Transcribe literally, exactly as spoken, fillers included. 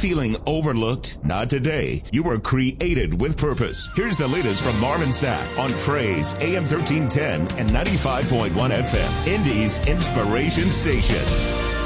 Feeling overlooked? Not today. You were created with purpose. Here's the latest from Marvin Sapp on Praise, A M thirteen ten and ninety-five point one F M, Indy's Inspiration Station.